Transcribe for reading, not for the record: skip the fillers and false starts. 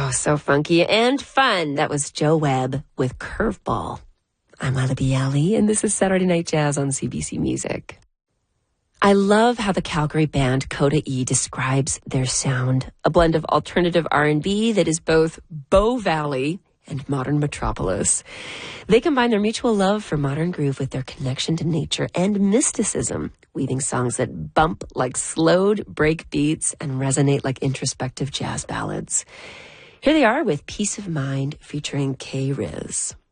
Oh, so funky and fun. That was Joe Webb with Curveball. I'm Ila Bialy, and this is Saturday Night Jazz on CBC Music. I love how the Calgary band Coda E describes their sound, a blend of alternative R&B that is both Bow Valley and modern metropolis. They combine their mutual love for modern groove with their connection to nature and mysticism, weaving songs that bump like slowed break beats and resonate like introspective jazz ballads. Here they are with Peace of Mind featuring K. Riz.